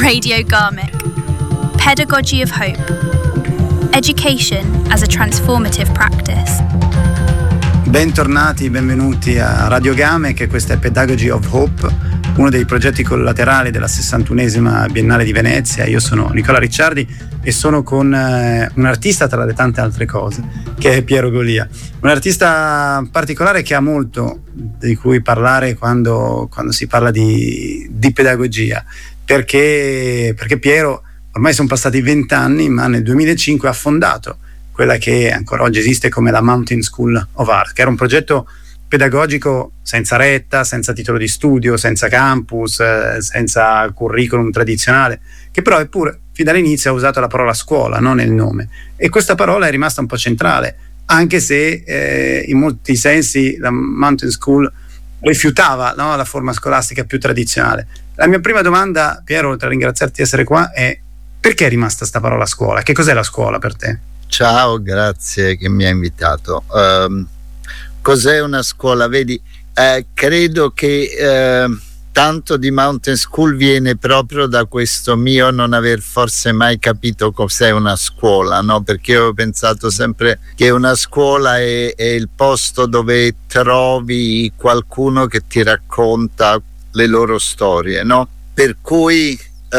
Radio Garmick. Pedagogy of Hope. Education as a transformative practice. Bentornati, benvenuti a Radio Garmick, questa è Pedagogy of Hope, uno dei progetti collaterali della 61esima Biennale di Venezia. Io sono Nicola Ricciardi e sono con un artista, tra le tante altre cose, che è Piero Golia. Un artista particolare che ha molto di cui parlare quando si parla di pedagogia, perché Piero, ormai sono passati 20 anni, ma nel 2005 ha fondato quella che ancora oggi esiste come la Mountain School of Art, che era un progetto pedagogico senza retta, senza titolo di studio, senza campus, senza curriculum tradizionale, che però eppure fin dall'inizio ha usato la parola scuola, no, nel nome, e questa parola è rimasta un po' centrale, anche se in molti sensi la Mountain School rifiutava, no, la forma scolastica più tradizionale. La mia prima domanda, Piero, oltre a ringraziarti di essere qua, è: perché è rimasta sta parola scuola? Che cos'è la scuola per te? Ciao, grazie che mi hai invitato. Cos'è una scuola? Vedi, credo che tanto di Mountain School viene proprio da questo mio non aver forse mai capito cos'è una scuola, no? Perché io ho pensato sempre che una scuola è il posto dove trovi qualcuno che ti racconta le loro storie, no? Per cui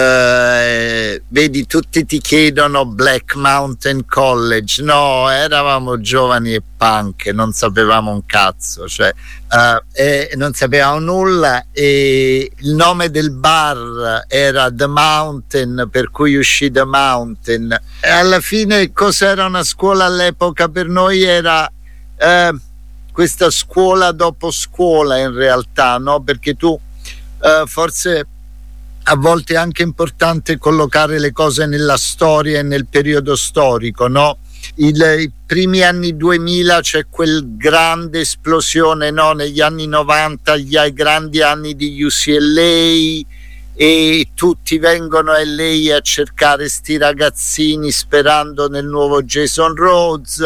vedi, tutti ti chiedono Black Mountain College. No, eravamo giovani e punk, non sapevamo un cazzo, cioè non sapevamo nulla, e il nome del bar era The Mountain, per cui uscì The Mountain. E alla fine cos'era una scuola all'epoca? Per noi era questa scuola dopo scuola, in realtà, no? Perché tu forse a volte è anche importante collocare le cose nella storia e nel periodo storico, no? I primi anni 2000 c'è quel grande esplosione, no? Negli anni 90, gli grandi anni di UCLA, e tutti vengono a LA a cercare sti ragazzini sperando nel nuovo Jason Rhodes,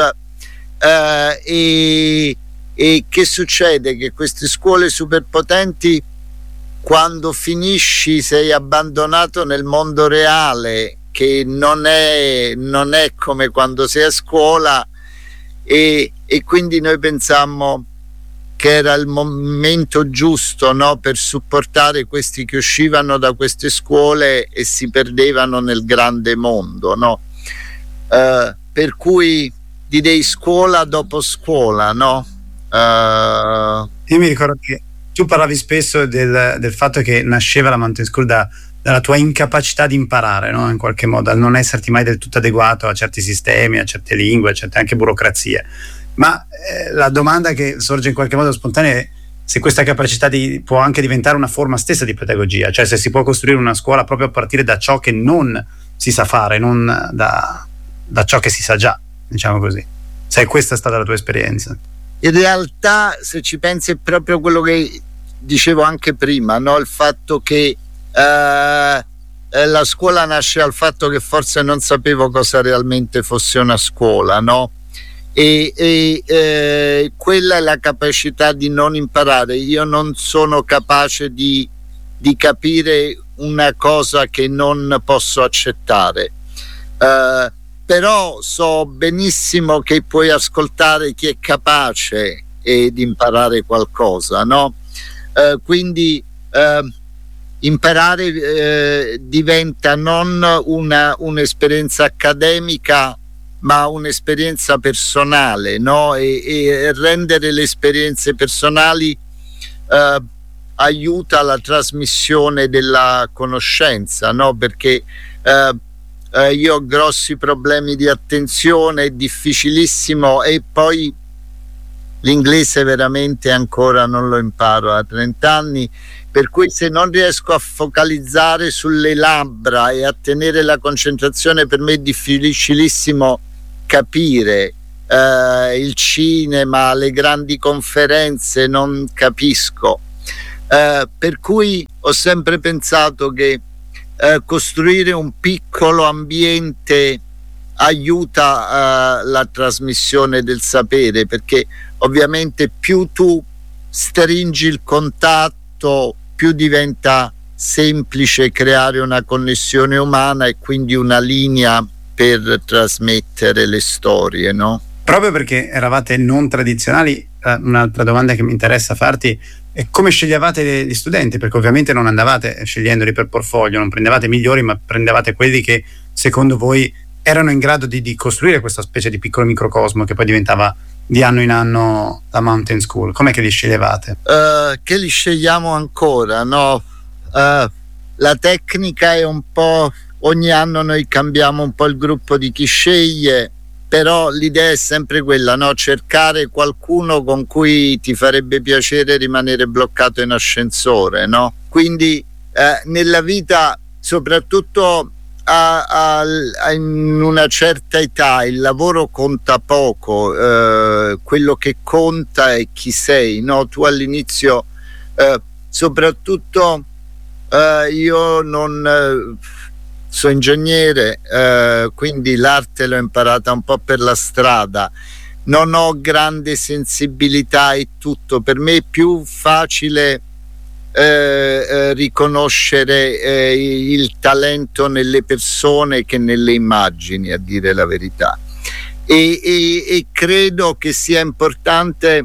e che succede? Che queste scuole superpotenti, quando finisci sei abbandonato nel mondo reale, che non è come quando sei a scuola, e quindi noi pensammo che era il momento giusto, no, per supportare questi che uscivano da queste scuole e si perdevano nel grande mondo, no? Per cui direi scuola dopo scuola, no? Io mi ricordo che tu parlavi spesso del fatto che nasceva la Mountain School dalla tua incapacità di imparare, no? In qualche modo, al non esserti mai del tutto adeguato a certi sistemi, a certe lingue, a certe anche burocrazie. Ma la domanda che sorge in qualche modo spontanea è se questa capacità può anche diventare una forma stessa di pedagogia, cioè se si può costruire una scuola proprio a partire da ciò che non si sa fare, non da ciò che si sa già, diciamo così. Se questa è stata la tua esperienza. In realtà, se ci pensi, è proprio quello che dicevo anche prima, no? Il fatto che la scuola nasce dal fatto che forse non sapevo cosa realmente fosse una scuola, no? E quella è la capacità di non imparare. Io non sono capace di capire una cosa che non posso accettare, però so benissimo che puoi ascoltare chi è capace di imparare qualcosa, no? Quindi imparare diventa non un'esperienza accademica, ma un'esperienza personale, no? E rendere le esperienze personali aiuta la trasmissione della conoscenza, no? Perché io ho grossi problemi di attenzione, è difficilissimo, e poi l'inglese veramente ancora non lo imparo a 30 anni, per cui se non riesco a focalizzare sulle labbra e a tenere la concentrazione, per me è difficilissimo capire il cinema, le grandi conferenze, non capisco, per cui ho sempre pensato che costruire un piccolo ambiente aiuta la trasmissione del sapere, perché ovviamente più tu stringi il contatto, più diventa semplice creare una connessione umana e quindi una linea per trasmettere le storie, no? Proprio perché eravate non tradizionali, un'altra domanda che mi interessa farti è come sceglievate gli studenti, perché ovviamente non andavate scegliendoli per portfolio, non prendevate i migliori, ma prendevate quelli che secondo voi erano in grado di costruire questa specie di piccolo microcosmo che poi diventava di anno in anno la Mountain School. Com'è che li sceglievate? Che li scegliamo ancora, no? La tecnica è un po', ogni anno noi cambiamo un po' il gruppo di chi sceglie, però l'idea è sempre quella, no? Cercare qualcuno con cui ti farebbe piacere rimanere bloccato in ascensore, no? Quindi nella vita, soprattutto in una certa età, il lavoro conta poco, quello che conta è chi sei, no? Tu all'inizio, soprattutto io non sono ingegnere, quindi l'arte l'ho imparata un po' per la strada, non ho grande sensibilità e tutto, per me è più facile riconoscere il talento nelle persone che nelle immagini, a dire la verità, e credo che sia importante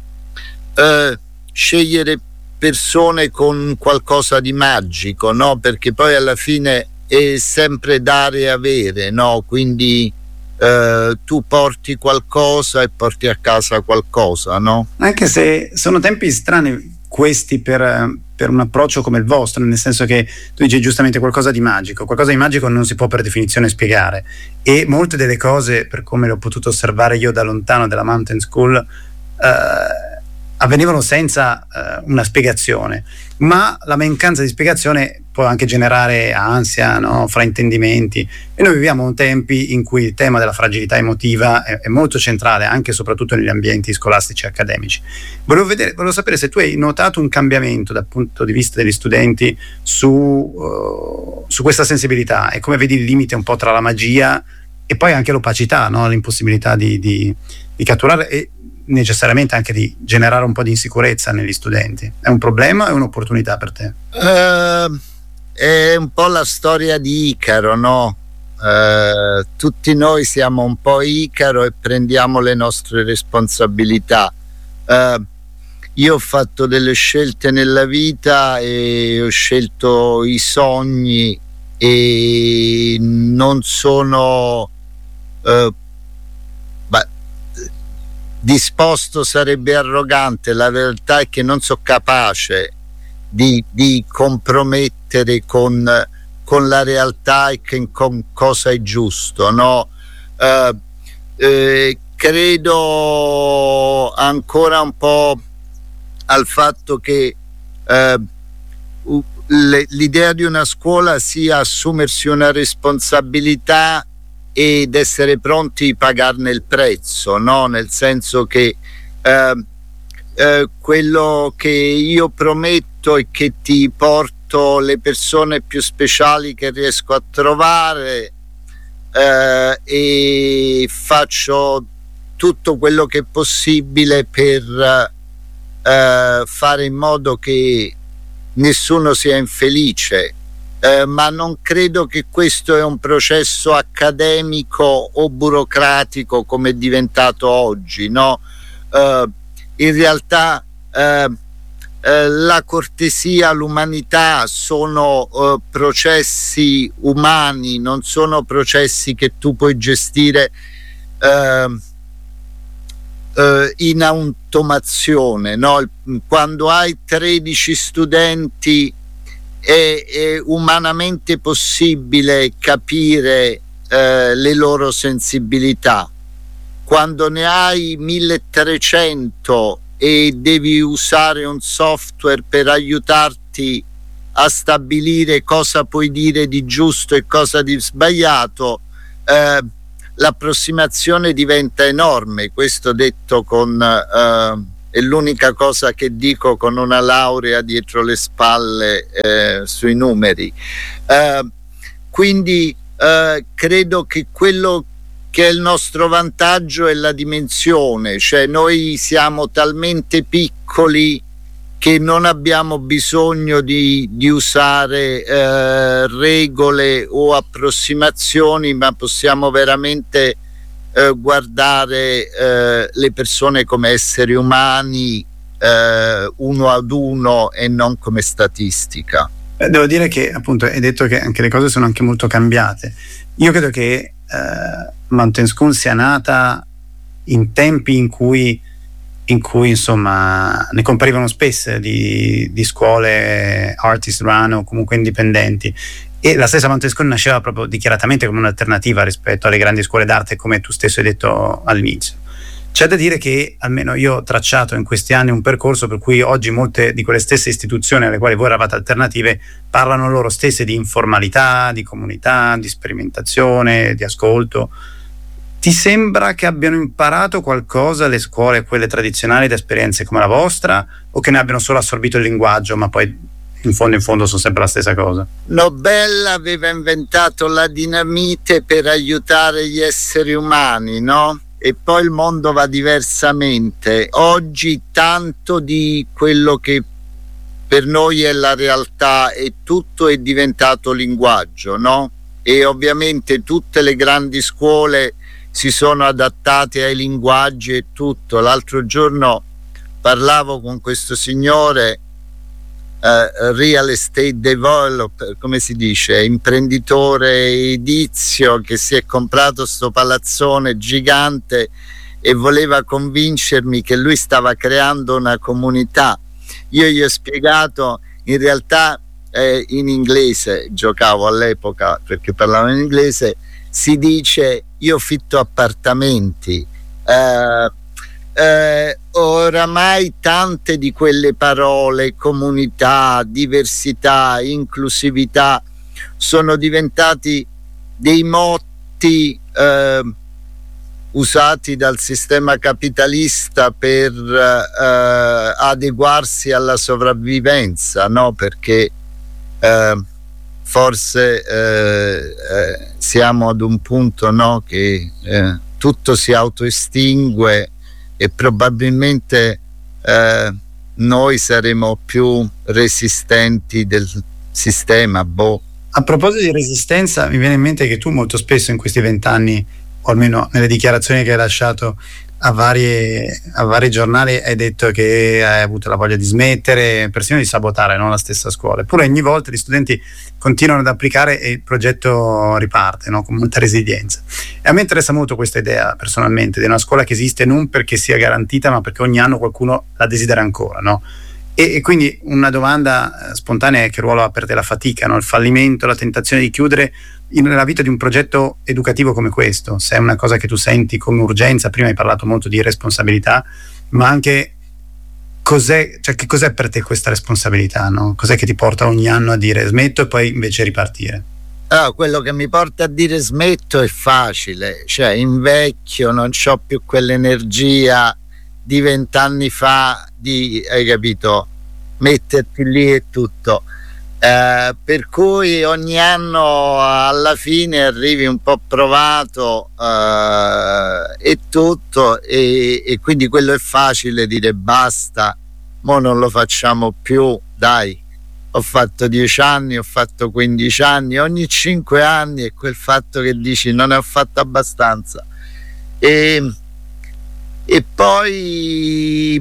scegliere persone con qualcosa di magico, no? Perché poi alla fine è sempre dare e avere, no? Quindi tu porti qualcosa e porti a casa qualcosa, no? Anche se sono tempi strani questi per un approccio come il vostro, nel senso che tu dici giustamente qualcosa di magico non si può per definizione spiegare, e molte delle cose, per come l'ho potuto osservare io da lontano della Mountain School, avvenivano senza una spiegazione, ma la mancanza di spiegazione può anche generare ansia, no? Fraintendimenti, e noi viviamo tempi in cui il tema della fragilità emotiva è molto centrale, anche e soprattutto negli ambienti scolastici e accademici. Volevo sapere se tu hai notato un cambiamento dal punto di vista degli studenti su questa sensibilità, e come vedi il limite un po' tra la magia e poi anche l'opacità, no? L'impossibilità di catturare e necessariamente anche di generare un po' di insicurezza negli studenti. È un problema o è un'opportunità per te? È un po' la storia di Icaro, no? Tutti noi siamo un po' Icaro e prendiamo le nostre responsabilità. Io ho fatto delle scelte nella vita e ho scelto i sogni e non sono disposto, sarebbe arrogante. La realtà è che non sono capace di compromettere con la realtà e con cosa è giusto, no? Credo ancora un po' al fatto che l'idea di una scuola sia assumersi una responsabilità ed essere pronti a pagarne il prezzo, no? Nel senso che quello che io prometto è che ti porto le persone più speciali che riesco a trovare, e faccio tutto quello che è possibile per fare in modo che nessuno sia infelice. Ma non credo che questo è un processo accademico o burocratico come è diventato oggi, no? In realtà la cortesia, l'umanità sono processi umani, non sono processi che tu puoi gestire in automazione, no? Quando hai 13 studenti è umanamente possibile capire le loro sensibilità. Quando ne hai 1300 e devi usare un software per aiutarti a stabilire cosa puoi dire di giusto e cosa di sbagliato, l'approssimazione diventa enorme. Questo detto è l'unica cosa che dico con una laurea dietro le spalle sui numeri. Quindi credo che quello che è il nostro vantaggio è la dimensione, cioè noi siamo talmente piccoli che non abbiamo bisogno di usare regole o approssimazioni, ma possiamo veramente guardare le persone come esseri umani, uno ad uno, e non come statistica. Devo dire che appunto hai detto che anche le cose sono anche molto cambiate. Io credo che Mountain School sia nata in tempi in cui insomma ne comparivano spesse di scuole artist run o comunque indipendenti, e la stessa Mountain School nasceva proprio dichiaratamente come un'alternativa rispetto alle grandi scuole d'arte, come tu stesso hai detto all'inizio. C'è da dire che almeno io ho tracciato in questi anni un percorso per cui oggi molte di quelle stesse istituzioni alle quali voi eravate alternative parlano loro stesse di informalità, di comunità, di sperimentazione, di ascolto. Ti sembra che abbiano imparato qualcosa le scuole, quelle tradizionali, da esperienze come la vostra, o che ne abbiano solo assorbito il linguaggio, ma poi in fondo sono sempre la stessa cosa? Nobel aveva inventato la dinamite per aiutare gli esseri umani, no? E poi il mondo va diversamente. Oggi tanto di quello che per noi è la realtà e tutto è diventato linguaggio, no? E ovviamente tutte le grandi scuole si sono adattate ai linguaggi e tutto. L'altro giorno parlavo con questo signore, real estate developer, come si dice, imprenditore edizio, che si è comprato sto palazzone gigante e voleva convincermi che lui stava creando una comunità. Io gli ho spiegato, in realtà in inglese, giocavo all'epoca perché parlavo in inglese, si dice io fitto appartamenti. Oramai tante di quelle parole, comunità, diversità, inclusività, sono diventati dei motti usati dal sistema capitalista per adeguarsi alla sopravvivenza, no? Perché forse siamo ad un punto, no, che tutto si autoestingue e probabilmente noi saremo più resistenti del sistema. A proposito di resistenza, mi viene in mente che tu molto spesso in questi 20 anni, o almeno nelle dichiarazioni che hai lasciato a vari giornali, hai detto che hai avuto la voglia di smettere, persino di sabotare, no, la stessa scuola. Eppure ogni volta gli studenti continuano ad applicare e il progetto riparte, no, con molta resilienza. E a me interessa molto questa idea personalmente di una scuola che esiste non perché sia garantita, ma perché ogni anno qualcuno la desidera ancora, no? E quindi una domanda spontanea è: che ruolo ha per te la fatica, no? Il fallimento, la tentazione di chiudere nella vita di un progetto educativo come questo? Se è una cosa che tu senti come urgenza, prima hai parlato molto di responsabilità, ma anche che cos'è per te questa responsabilità, no? Cos'è che ti porta ogni anno a dire smetto e poi invece ripartire? Quello che mi porta a dire smetto è facile, cioè invecchio, non c'ho più quell'energia di 20 anni fa, hai capito, metterti lì e tutto. Per cui ogni anno alla fine arrivi un po' provato e tutto, e quindi quello è facile, dire basta, mo non lo facciamo più, dai, ho fatto 10 anni, ho fatto 15 anni, ogni 5 anni è quel fatto che dici non ne ho fatto abbastanza, e poi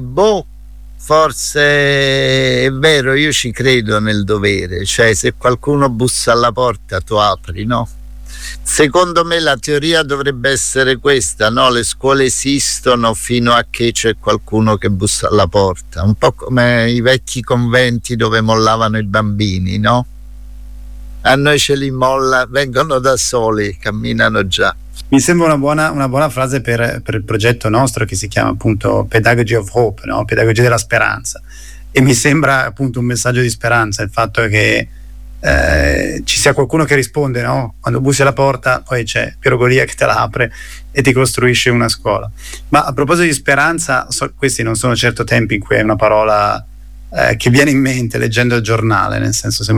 forse è vero, io ci credo nel dovere, cioè se qualcuno bussa alla porta tu apri, no? Secondo me la teoria dovrebbe essere questa, no? Le scuole esistono fino a che c'è qualcuno che bussa alla porta, un po' come i vecchi conventi dove mollavano i bambini, no? A noi ce li molla, vengono da soli, camminano già. Mi sembra una buona frase per il progetto nostro, che si chiama appunto Pedagogy of Hope, no? Pedagogia della speranza, e mi sembra appunto un messaggio di speranza il fatto che ci sia qualcuno che risponde, no? Quando bussi alla porta poi c'è Piero Golia che te la apre e ti costruisce una scuola. Ma a proposito di speranza, questi non sono certo tempi in cui è una parola che viene in mente leggendo il giornale, nel senso, sembra